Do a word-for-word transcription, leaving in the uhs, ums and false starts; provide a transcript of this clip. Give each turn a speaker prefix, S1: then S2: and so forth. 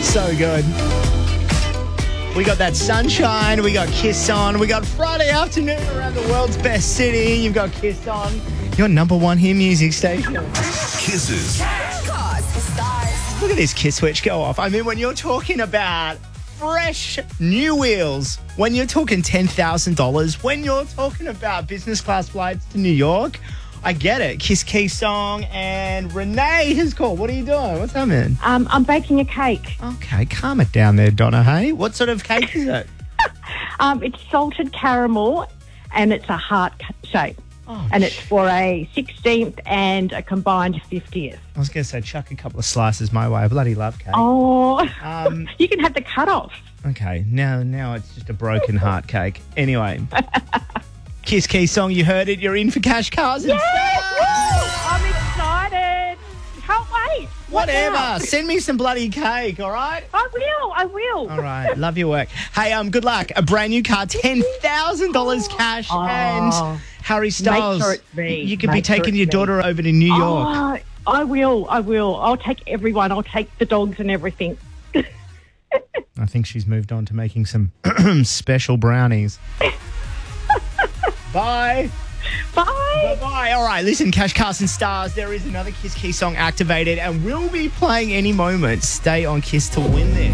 S1: So good. We got that sunshine. We got Kiss on. We got Friday afternoon around the world's best city. You've got Kiss on. Your number one hit music station.
S2: Kisses.
S1: Look at this Kiss switch go off. I mean, when you're talking about fresh new wheels, when you're talking ten thousand dollars, when you're talking about business class flights to New York, I get it. Kiss Key song, and Renee has called. What are you doing? What's happening?
S3: Um, I'm baking a cake.
S1: Okay, calm it down there, Donna, hey? What sort of cake is it?
S3: Um, it's salted caramel, and it's a heart shape.
S1: Oh,
S3: and it's for a sixteenth and a combined fiftieth.
S1: I was going to say, chuck a couple of slices my way. I bloody love cake.
S3: Oh,
S1: Um,
S3: you can have the cut-off.
S1: Okay, now now it's just a broken heart cake. Anyway, Kiss Key song, you heard it. You're in for cash cars and
S3: Yes!
S1: stuff.
S3: Woo! I'm excited. Can't wait. What
S1: Whatever.
S3: now?
S1: Send me some bloody cake, all right?
S3: I will. I will.
S1: All right. Love your work. Hey, um, good luck. A brand new car, ten thousand dollars cash,
S3: Oh.
S1: and Harry Styles.
S3: sure it's me.
S1: You could be
S3: Make sure
S1: taking
S3: it's
S1: your
S3: me.
S1: daughter over to New York.
S3: Oh, I will. I will. I'll take everyone. I'll take the dogs and everything.
S1: I think she's moved on to making some special brownies. Bye.
S3: Bye.
S1: Bye-bye. All right, listen, Cash Carson Stars, there is another Kiss Key song activated and we'll be playing any moment. Stay on Kiss to win this.